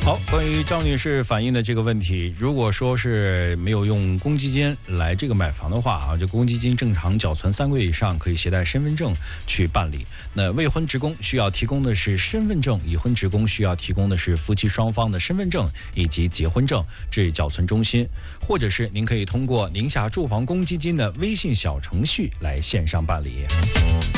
好，关于赵女士反映的这个问题，如果说是没有用公积金来这个买房的话啊，这公积金正常缴存3个月以上，可以携带身份证去办理。那未婚职工需要提供的是身份证，已婚职工需要提供的是夫妻双方的身份证以及结婚证至缴存中心，或者是您可以通过宁夏住房公积金的微信小程序来线上办理。